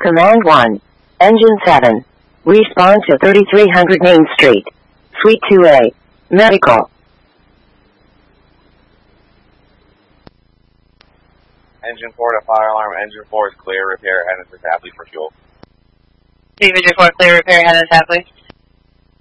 Command 1. Engine 7. Respond to 3300 Main Street. Suite 2A. Medical. Engine 4 to fire alarm. Engine 4 is clear. Repair. Heading to Tapley for fuel. Engine 4 clear. Repair. Heading to Tapley.